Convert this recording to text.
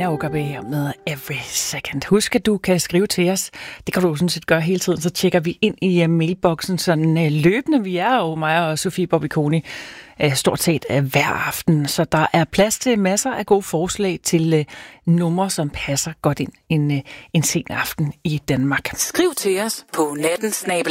Selena Okabe her med Every Second. Husk, at du kan skrive til os. Det kan du sådan set gøre hele tiden. Så tjekker vi ind i mailboksen sådan løbende. Vi er jo mig og Sofie Bobbiconi stort set hver aften. Så der er plads til masser af gode forslag til numre, som passer godt ind en sen aften i Danmark. Skriv til os på nattensnabel